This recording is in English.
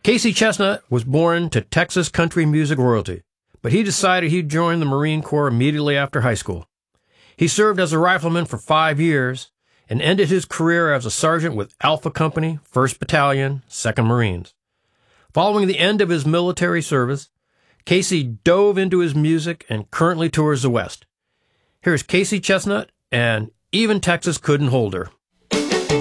Casey Chestnut was born to Texas country music royalty, but he decided he'd join the Marine Corps immediately after high school. He served as a rifleman for 5 years and ended his career as a sergeant with Alpha Company, 1st Battalion, 2nd Marines. Following the end of his military service, Casey dove into his music and currently tours the West. Here's Casey Chestnut and Even Texas Couldn't Hold Her.